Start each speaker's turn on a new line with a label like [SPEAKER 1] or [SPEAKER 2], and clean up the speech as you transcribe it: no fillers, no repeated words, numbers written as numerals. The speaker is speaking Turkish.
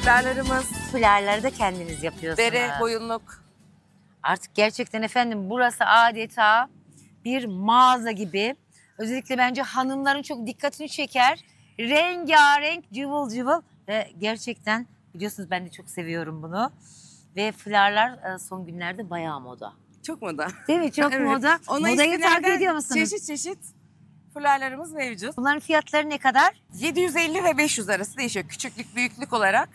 [SPEAKER 1] Fularlarımız,
[SPEAKER 2] Fularları da kendiniz yapıyorsunuz.
[SPEAKER 1] bere, boyunluk.
[SPEAKER 2] Artık gerçekten efendim burası adeta bir mağaza gibi. Özellikle bence hanımların çok dikkatini çeker. Rengarenk, cıvıl cıvıl ve gerçekten biliyorsunuz ben de çok seviyorum bunu. Ve fularlar son günlerde bayağı moda.
[SPEAKER 1] Çok moda.
[SPEAKER 2] Değil mi? Çok
[SPEAKER 1] Evet.
[SPEAKER 2] moda.
[SPEAKER 1] Ona
[SPEAKER 2] Modayı takip
[SPEAKER 1] eskilerden
[SPEAKER 2] ediyor musunuz?
[SPEAKER 1] Çeşit çeşit fularlarımız mevcut.
[SPEAKER 2] Bunların fiyatları ne kadar?
[SPEAKER 1] 750 ve 500 arası değişiyor küçüklük büyüklük olarak.